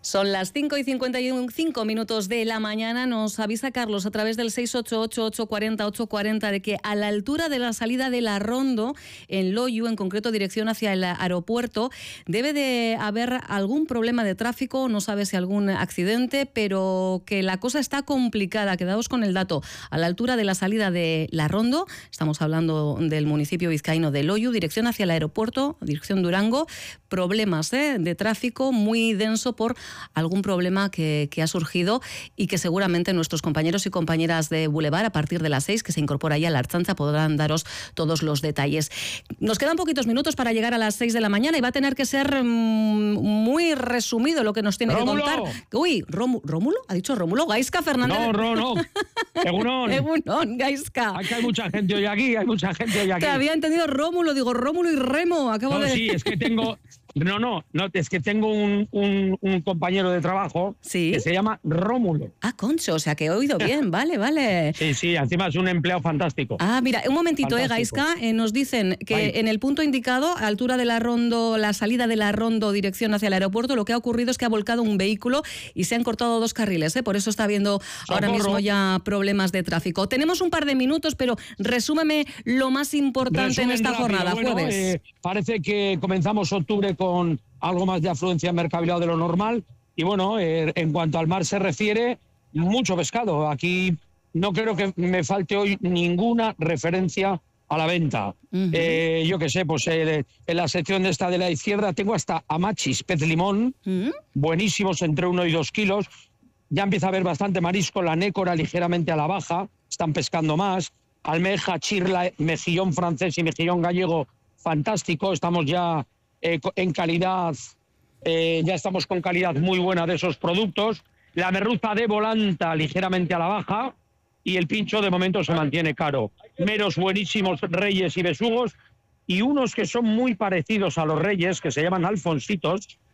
Son las 5:55 de la mañana. Nos avisa Carlos a través del 688-840-840 de que a la altura de la salida de la Rondo, en Loiu, en concreto dirección hacia el aeropuerto, debe de haber algún problema de tráfico, no sabe si algún accidente, pero que la cosa está complicada. Quedaos con el dato. A la altura de la salida de la Rondo, estamos hablando del municipio vizcaíno de Loiu, dirección hacia el aeropuerto, dirección Durango, problemas de tráfico muy denso por algún problema que ha surgido y que seguramente nuestros compañeros y compañeras de Boulevard, a partir de las 6, que se incorpora ya la Ertzaintza, podrán daros todos los detalles. Nos quedan poquitos minutos para llegar a las 6 de la mañana y va a tener que ser muy resumido lo que nos tiene ¡Rómulo! que contar. Uy, ¿Rómulo? ¿Ha dicho Rómulo? ¿Gaisca Fernández? No. Egunon. Egunon, Gaisca. Aquí hay mucha gente hoy aquí, Te había entendido Rómulo, digo Rómulo y Remo. Sí, es que tengo... No, es que tengo un compañero de trabajo que se llama Rómulo. Ah, Concho, o sea que he oído bien, vale. Sí, encima es un empleado fantástico. Ah, mira, un momentito, Gaisca, nos dicen que en el punto indicado, a altura de la Rondo, la salida de la Rondo, dirección hacia el aeropuerto, lo que ha ocurrido es que ha volcado un vehículo y se han cortado 2 carriles, por eso está habiendo ahora mismo ya problemas de tráfico. Tenemos un par de minutos, pero resúmeme lo más importante en esta jornada, jueves. Parece que comenzamos octubre con algo más de afluencia en Mercabilbao de lo normal y bueno, en cuanto al mar se refiere, mucho pescado. Aquí no creo que me falte hoy ninguna referencia a la venta. Yo qué sé, pues en la sección esta de la izquierda tengo hasta amachis, pez limón, buenísimos, entre 1 y 2 kilos. Ya empieza a haber bastante marisco, la nécora ligeramente a la baja, están pescando más. Almeja, chirla, mejillón francés y mejillón gallego, fantástico. Estamos ya en calidad, ya estamos con calidad muy buena de esos productos. La merluza de volanta ligeramente a la baja y el pincho de momento se mantiene caro. Meros buenísimos reyes y besugos y unos que son muy parecidos a los reyes, que se llaman alfonsitos,